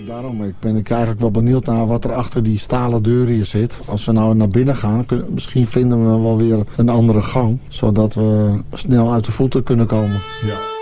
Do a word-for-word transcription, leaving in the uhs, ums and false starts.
Daarom, ik ben ik eigenlijk wel benieuwd naar wat er achter die stalen deur hier zit. Als we nou naar binnen gaan, kunnen, misschien vinden we wel weer een andere gang. Zodat we snel uit de voeten kunnen komen. Ja.